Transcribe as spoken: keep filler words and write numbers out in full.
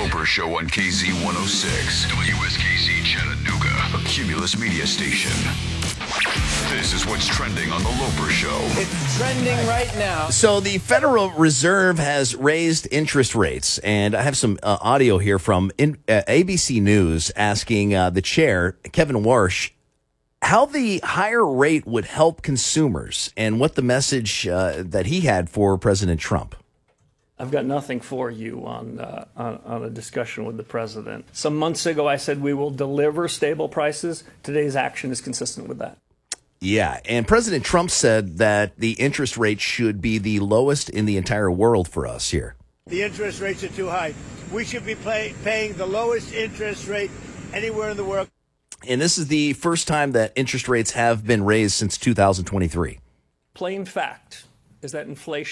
Loper Show on K Z one oh six, W S K Z Chattanooga, a Cumulus media station. This is what's trending on the Loper Show. It's trending right now. So the Federal Reserve has raised interest rates, and I have some uh, audio here from in, uh, A B C News asking uh, the chair, Kevin Warsh, how the higher rate would help consumers and what the message uh, that he had for President Trump. I've got nothing for you on, uh, on on a discussion with the president. Some months ago, I said we will deliver stable prices. Today's action is consistent with that. Yeah, and President Trump said that the interest rate should be the lowest in the entire world for us here. The interest rates are too high. We should be pay, paying the lowest interest rate anywhere in the world. And this is the first time that interest rates have been raised since two thousand twenty-three. Plain fact is that inflation